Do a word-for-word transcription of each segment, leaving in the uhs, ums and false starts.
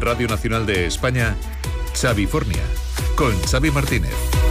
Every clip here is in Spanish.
Radio Nacional de España, Xavifornia, con Xavi Martínez.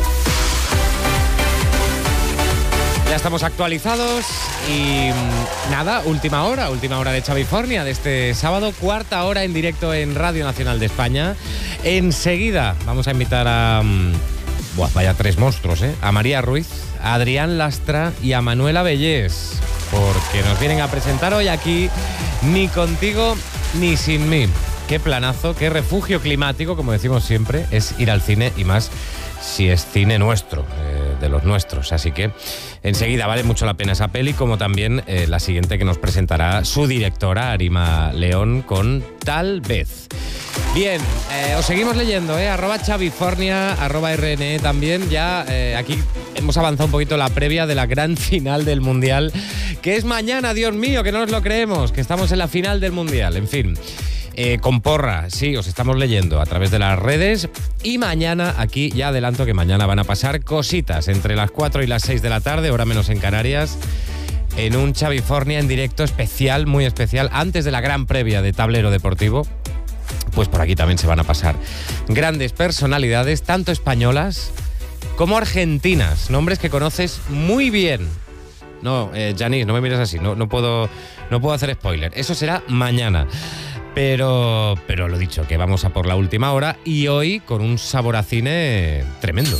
Ya estamos actualizados y nada, última hora, última hora de Xavifornia de este sábado, cuarta hora en directo en Radio Nacional de España. Enseguida vamos a invitar a, buah, vaya tres monstruos, ¿eh? A María Ruiz, a Adrián Lastra y a Manuela Bellés, porque nos vienen a presentar hoy aquí Ni contigo ni sin mí. Qué planazo, qué refugio climático, como decimos siempre, es ir al cine y más si es cine nuestro, eh, de los nuestros. Así que enseguida vale mucho la pena esa peli, como también eh, la siguiente que nos presentará su directora, Arima León, con Tal vez. Bien, eh, os seguimos leyendo, ¿eh? Arroba Xavifornia, arroba R N E también. Ya eh, aquí hemos avanzado un poquito la previa de la gran final del Mundial, que es mañana, Dios mío, que no nos lo creemos, que estamos en la final del Mundial. En fin, eh, con porra, sí, os estamos leyendo a través de las redes. Y mañana, aquí ya adelanto que mañana van a pasar cositas entre las cuatro y las seis de la tarde, hora menos en Canarias, en un Xavifornia en directo especial, muy especial, antes de la gran previa de Tablero Deportivo. Pues por aquí también se van a pasar grandes personalidades, tanto españolas como argentinas, nombres que conoces muy bien. No, eh, Janice, no me mires así, no, no, puedo, no puedo hacer spoiler. Eso será mañana. Pero, pero lo dicho, que vamos a por la última hora y hoy con un sabor a cine tremendo.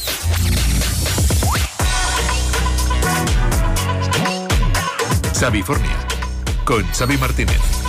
Xavifornia, con Xavi Martínez.